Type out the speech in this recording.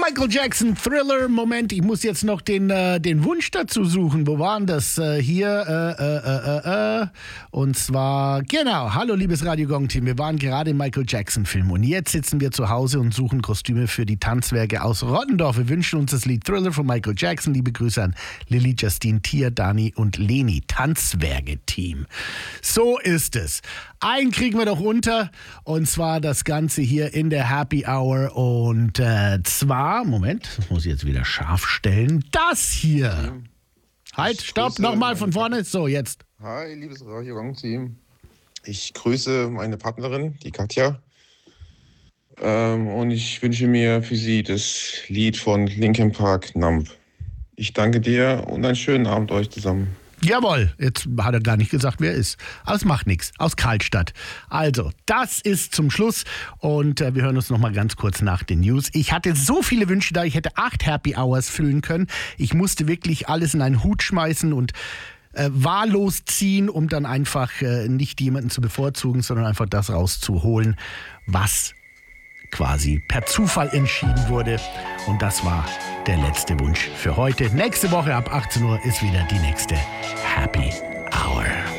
Michael Jackson, Thriller. Moment, ich muss jetzt noch den Wunsch dazu suchen. Wo waren das? Hier, und zwar, genau, hallo liebes Radio Gong-Team. Wir waren gerade im Michael Jackson-Film und jetzt sitzen wir zu Hause und suchen Kostüme für die Tanzwerke aus Rottendorf. Wir wünschen uns das Lied Thriller von Michael Jackson. Liebe Grüße an Lilly, Justine, Tia, Dani und Leni. Tanzwerke-Team. So ist es. Einen kriegen wir doch unter, und zwar das Ganze hier in der Happy Hour, und zwar, Moment, das muss ich jetzt wieder scharf stellen, das hier. Halt, stopp, nochmal von vorne, so jetzt. Hi, liebes Radio Gong-Team. Ich grüße meine Partnerin, die Katja, und ich wünsche mir für sie das Lied von Linkin Park, Numb. Ich danke dir und einen schönen Abend euch zusammen. Jawohl, jetzt hat er gar nicht gesagt, wer er ist. Aber es macht nichts, aus Karlstadt. Also, das ist zum Schluss, und wir hören uns noch mal ganz kurz nach den News. Ich hatte so viele Wünsche da, ich hätte 8 Happy Hours füllen können. Ich musste wirklich alles in einen Hut schmeißen und wahllos ziehen, um dann einfach nicht jemanden zu bevorzugen, sondern einfach das rauszuholen, was quasi per Zufall entschieden wurde. Und das war der letzte Wunsch für heute. Nächste Woche ab 18 Uhr ist wieder die nächste Happy Hour.